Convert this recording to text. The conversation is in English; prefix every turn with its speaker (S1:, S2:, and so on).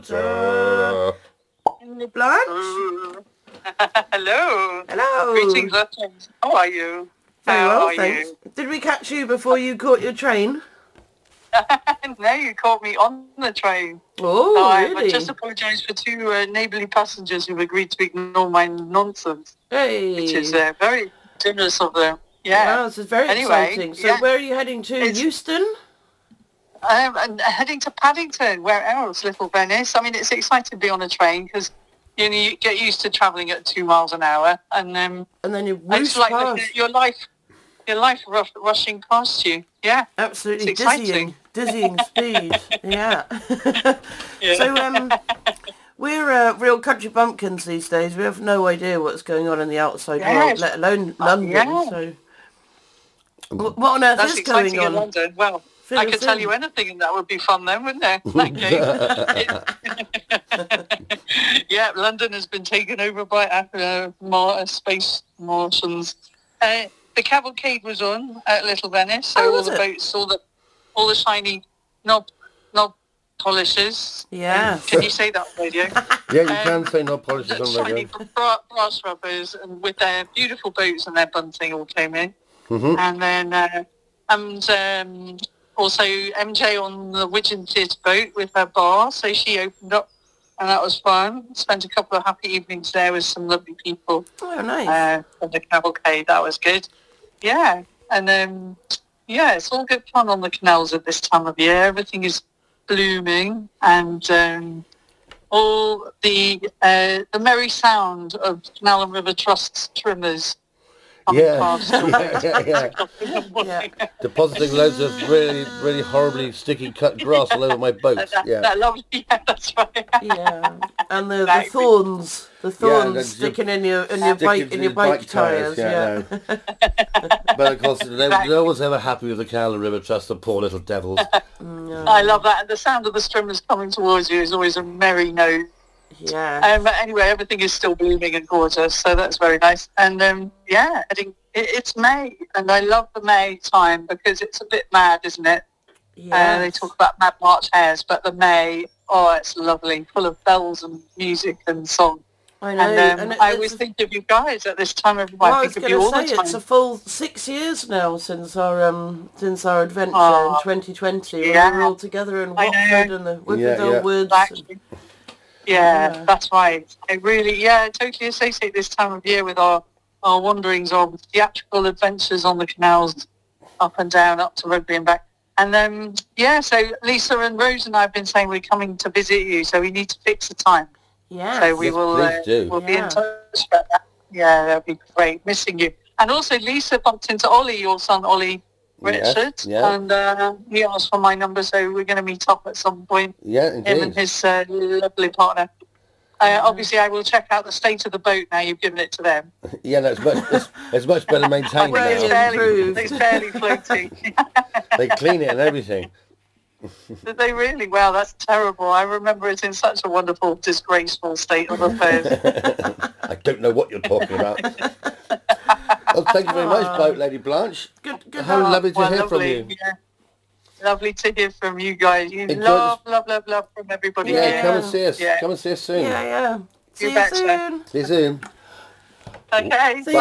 S1: Blanche?
S2: Hello.
S1: Hello.
S2: Greetings, Lutton. How are you?
S1: Very
S2: How
S1: well,
S2: are
S1: thanks.
S2: you?
S1: Did we catch you before you caught your train?
S2: No, you caught me on the train.
S1: Oh,
S2: So I
S1: really?
S2: just apologise for two neighbourly passengers who've agreed to ignore my nonsense,
S1: Hey.
S2: which is very generous of them. Yeah.
S1: Wow, this is very
S2: Anyway,
S1: exciting. So
S2: yeah.
S1: where are you heading to? Euston?
S2: I'm heading to Paddington. Where else? Little Venice. I mean, it's exciting to be on a train because you get used to travelling at 2 miles an hour, and
S1: then you
S2: I just
S1: whoosh
S2: like
S1: past.
S2: looking at your life rushing past you. Yeah,
S1: Absolutely
S2: it's exciting.
S1: dizzying speed. Yeah. So we're real country bumpkins these days. We have no idea what's going on in the outside world, let alone London.
S2: Yeah.
S1: So what on earth
S2: That's
S1: is going
S2: exciting
S1: on?
S2: in London. Well, I could tell you anything, and that would be fun then, wouldn't it? Yeah, London has been taken over by space Martians. The cavalcade was on at Little Venice, so all the boats, all the shiny knob polishers.
S1: Yeah.
S2: Can you say that on radio?
S3: Yeah, you can say knob polishers on radio.
S2: Shiny brass rubbers, and with their beautiful boats and their bunting all came in. Mm-hmm. And then also MJ on the Widgeon Theatre boat with her bar, so she opened up, and that was fun. Spent a couple of happy evenings there with some lovely people.
S1: Oh, nice.
S2: For the cavalcade, that was good. Yeah, and it's all good fun on the canals at this time of year. Everything is blooming, and all the merry sound of Canal and River Trust's trimmers.
S3: Yeah. Depositing loads of really, really horribly sticky cut grass all over my boat.
S2: That lovely, that's right.
S1: Yeah, and the thorns sticking in your bike tyres. Yeah.
S3: But of course, no one's ever happy with the Canal and River Trust, the poor little devils.
S2: No. I love that, and the sound of the streamers coming towards you is always a merry note.
S1: Yeah.
S2: But anyway, everything is still blooming and gorgeous, so that's very nice. And I think it's May, and I love the May time because it's a bit mad, isn't it?
S1: Yeah.
S2: They talk about Mad March hares, but the May, it's lovely, full of bells and music and song.
S1: I know.
S2: And I always think of you guys at this time of life.
S1: I was going to say it's a full 6 years now since our adventure in 2020. We were all together in Watford and the Whippendale Woods.
S2: Exactly. Yeah, that's right. I totally associate this time of year with our wanderings on theatrical adventures on the canals, up and down, up to Rugby and back. And so Lisa and Rose and I have been saying we're coming to visit you, so we need to fix a time.
S1: Yeah.
S2: So we will we'll be in touch about that. Yeah, that'd be great. Missing you. And also Lisa bumped into Ollie, your son Ollie Richard, and he asked for my number, so we're going to meet up at some point.
S3: Yeah, indeed.
S2: Him and his lovely partner. Obviously, I will check out the state of the boat now you've given it to them.
S3: Yeah, no, it's much better maintained now.
S2: It's barely floating.
S3: They clean it and everything.
S2: Did they really? Wow, that's terrible. I remember it in such a wonderful, disgraceful state of affairs.
S3: I don't know what you're talking about. Well, thank you very much, Boat Lady Blanche.
S1: Good.
S3: How lovely to hear from you.
S2: Yeah. Lovely to hear from you guys. Love from everybody.
S3: Yeah, come and see us.
S2: Yeah.
S3: Come and see us soon.
S1: Yeah.
S2: See you soon.
S3: See you soon.
S2: Okay.